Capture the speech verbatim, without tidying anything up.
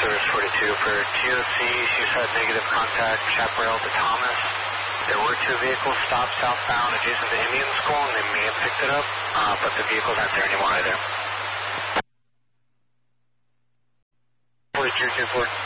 Service forty-two. For G O C, she's had negative contact, Chaparral to Thomas. There were two vehicles stopped southbound adjacent to Indian School, and they may have picked it up, uh, but the vehicles aren't there anymore either. forty-two, two four.